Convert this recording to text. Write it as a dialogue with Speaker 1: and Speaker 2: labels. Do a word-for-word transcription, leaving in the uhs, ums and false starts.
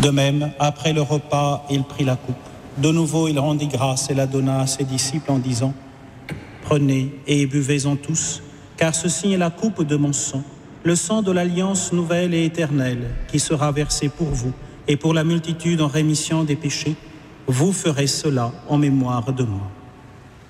Speaker 1: De même, après le repas, il prit la coupe. De nouveau, il rendit grâce et la donna à ses disciples en disant « Prenez et buvez-en tous, car ceci est la coupe de mon sang, le sang de l'alliance nouvelle et éternelle, qui sera versé pour vous et pour la multitude en rémission des péchés. Vous ferez cela en mémoire de moi. »